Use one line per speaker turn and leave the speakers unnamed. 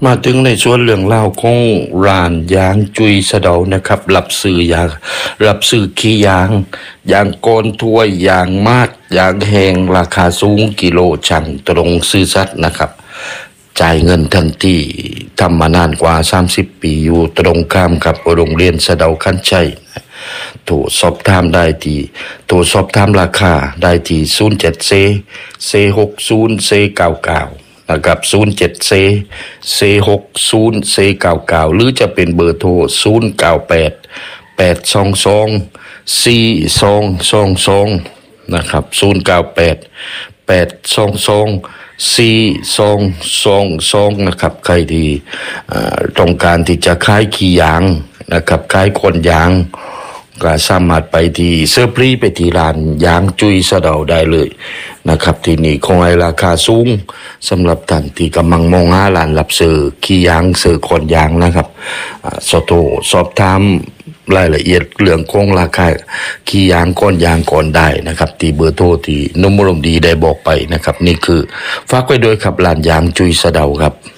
มาถึงในส่วนเรื่องเล่าของร้านยางจุยสะเดานะครับรับซื้อยางรับซื้อขี้ยางยางโกนถ้วยยางมาดยางแห้งราคาสูงกิโลชั่งตรงซื้อสัตว์นะครับจ่ายเงินทันทีทำมานานกว่า30ปีอยู่ตรงข้ามกับโรงเรียนสะเดาคันชัยโทรสอบถามได้ที่โทรสอบถามราคาได้ที่07เซ60เซ99นะครับ07เซ60เซ99หรือจะเป็นเบอร์โทร098 822 4222นะครับ098 822 4222นะครับใครที่ต้องการที่จะขายขี้ยางนะครับขายคนยางก็สามารถไปที่เสื้อพรีไปที่ร้านยางจุยสะเดาได้เลยนะครับที่นี่คงให้ราคาสูงสำหรับท่านที่กำลังมองหาร้านรับซื้อขี้ยางซื้อคนยางนะครับสอบถามรายละเอียดเรื่องของราคาขี้ยางก้อนยางก่อนได้นะครับที่เบอร์โทรที่นุ่มอารมณ์ดีได้บอกไปนะครับนี่คือฝากไว้ด้วยครับร้านยางจุยสะเดาครับ